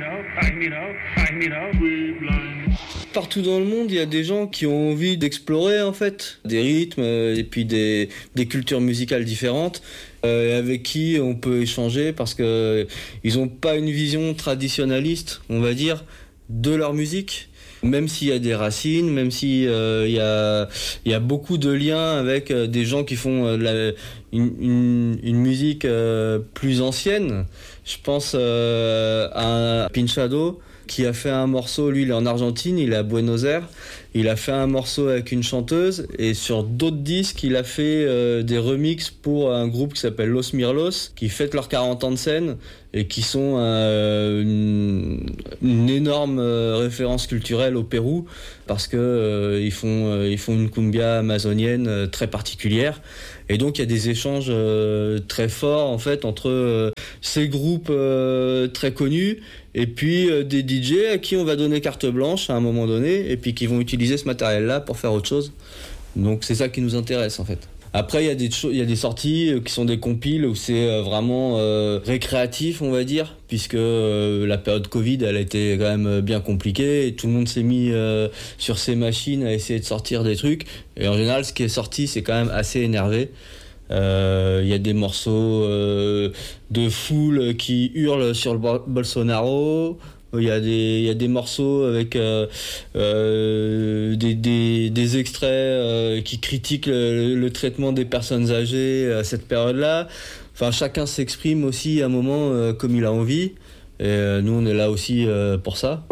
Partout dans le monde, il y a des gens qui ont envie d'explorer en fait des rythmes et puis des cultures musicales différentes avec qui on peut échanger parce que ils ont pas une vision traditionnaliste, on va dire, de leur musique. Même s'il y a des racines, même s'il y a beaucoup de liens avec des gens qui font une musique plus ancienne. Je pense à Pinchado qui a fait un morceau, lui il est en Argentine, il est à Buenos Aires, il a fait un morceau avec une chanteuse et sur d'autres disques il a fait des remixes pour un groupe qui s'appelle Los Mirlos qui fête leurs 40 ans de scène et qui sont une énorme référence culturelle au Pérou parce que ils font une cumbia amazonienne très particulière et donc il y a des échanges très forts en fait entre ces groupes très connus et puis des DJ à qui on va donner carte blanche à un moment donné et puis qui vont utiliser ce matériel-là pour faire autre chose. Donc c'est ça qui nous intéresse en fait. Après, il y a des sorties qui sont des compiles où c'est vraiment récréatif, on va dire, puisque la période Covid, elle a été quand même bien compliquée et tout le monde s'est mis sur ses machines à essayer de sortir des trucs. Et en général, ce qui est sorti, c'est quand même assez énervé. Il y a des morceaux de foule qui hurlent sur le Bolsonaro. Il y a des morceaux avec des extraits qui critiquent le traitement des personnes âgées à cette période-là. Enfin, chacun s'exprime aussi à un moment comme il a envie. Et nous, on est là aussi pour ça.